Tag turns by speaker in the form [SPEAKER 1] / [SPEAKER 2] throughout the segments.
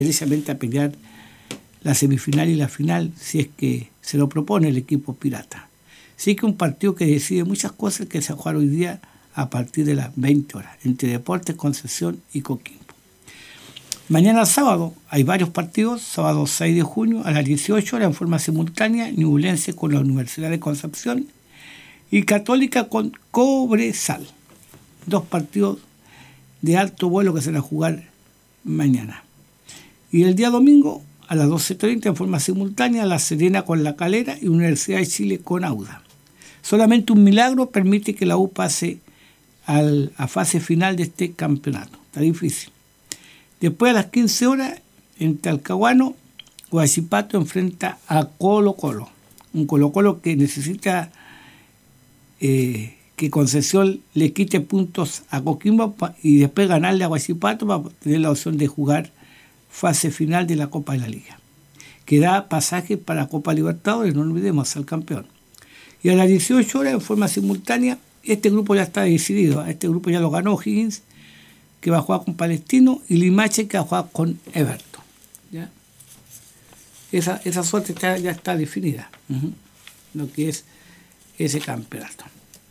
[SPEAKER 1] derechamente a pelear la semifinal y la final si es que se lo propone el equipo pirata. Sí que un partido que decide muchas cosas que se va a jugar hoy día a partir de las 20 horas entre Deportes Concepción y Coquimbo. Mañana sábado hay varios partidos, sábado 6 de junio a las 18 horas en forma simultánea, Ñublense con la Universidad de Concepción y Católica con Cobresal. Dos partidos de alto vuelo que se van a jugar mañana. Y el día domingo a las 12:30 en forma simultánea, La Serena con La Calera y Universidad de Chile con Auda. Solamente un milagro permite que la U pase a fase final de este campeonato. Está difícil. Después a las 15 horas, en Talcahuano, Huachipato enfrenta a Colo-Colo. Un Colo-Colo que necesita que Concepción le quite puntos a Coquimbo y después ganarle a Huachipato para tener la opción de jugar fase final de la Copa de la Liga, que da pasaje para Copa Libertadores, no olvidemos, al campeón. Y a las 18 horas, en forma simultánea, este grupo ya está decidido. Este grupo ya lo ganó Higgins, que va a jugar con Palestino, y Limache, que va a jugar con Everton. ¿Ya? Esa suerte ya está definida, lo que es ese campeonato.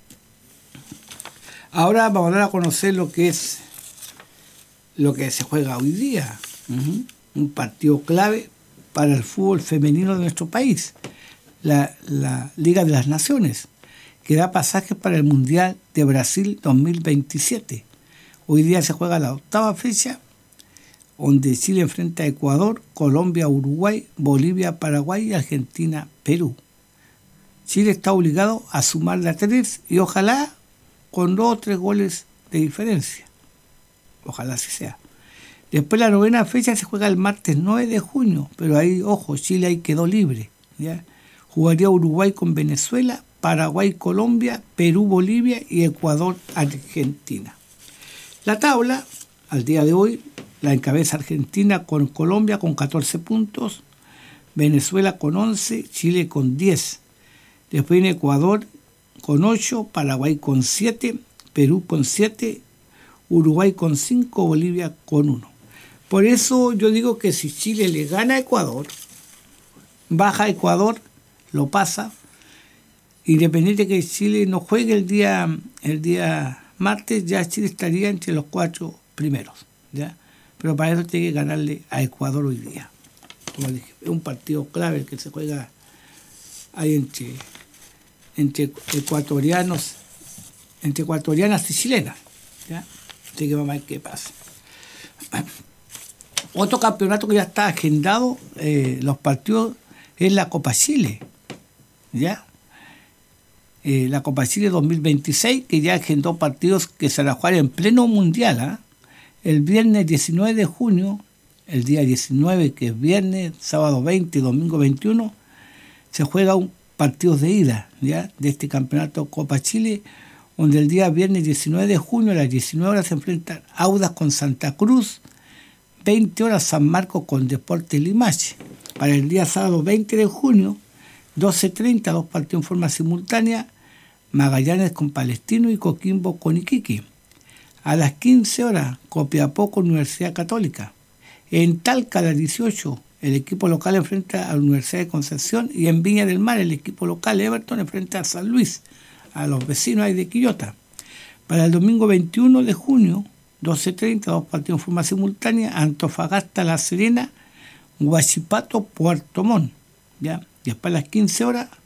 [SPEAKER 1] Ahora vamos a dar a conocer lo que se juega hoy día. Un partido clave para el fútbol femenino de nuestro país, la Liga de las Naciones, que da pasaje para el Mundial de Brasil 2027. Hoy día se juega la 8ª fecha, donde Chile enfrenta a Ecuador, Colombia, Uruguay, Bolivia, Paraguay y Argentina, Perú. Chile está obligado a sumar de a 3 y ojalá con 2 o 3 goles de diferencia. Ojalá así sea. Después la 9ª fecha se juega el martes 9 de junio, pero ahí, ojo, Chile ahí quedó libre. ¿Ya? Jugaría Uruguay con Venezuela, Paraguay, Colombia, Perú, Bolivia y Ecuador, Argentina. La tabla, al día de hoy, la encabeza Argentina con Colombia con 14 puntos, Venezuela con 11, Chile con 10. Después viene Ecuador con 8, Paraguay con 7, Perú con 7, Uruguay con 5, Bolivia con 1. Por eso yo digo que si Chile le gana a Ecuador, baja a Ecuador, lo pasa, independiente que Chile no juegue el día martes, ya Chile estaría entre los 4 primeros, ¿ya? Pero para eso tiene que ganarle a Ecuador hoy día. Como dije, es un partido clave el que se juega ahí entre ecuatorianas y chilenas, ¿ya? Así que vamos a ver qué pasa. Otro campeonato que ya está agendado, los partidos, es la Copa Chile, ¿ya? La Copa Chile 2026, que ya agendó partidos que se van a jugar en pleno mundial, ¿eh? El viernes 19 de junio, el día 19, que es viernes, sábado 20 y domingo 21, se juega un partido de ida, ¿ya? De este campeonato Copa Chile, donde el día viernes 19 de junio a las 19 horas se enfrentan Audax con Santa Cruz, 20 horas San Marcos con Deportes Limache. Para el día sábado 20 de junio, 12:30, 2 partidos en forma simultánea, Magallanes con Palestino y Coquimbo con Iquique. A las 15 horas, Copiapó con Universidad Católica. En Talca, a las 18, el equipo local enfrenta a la Universidad de Concepción, y en Viña del Mar, el equipo local Everton enfrenta a San Luis, a los vecinos ahí de Quillota. Para el domingo 21 de junio, 12:30, 2 partidos en forma simultánea, Antofagasta, La Serena, Huachipato, Puerto Montt. ¿Ya? Después a las 15 horas,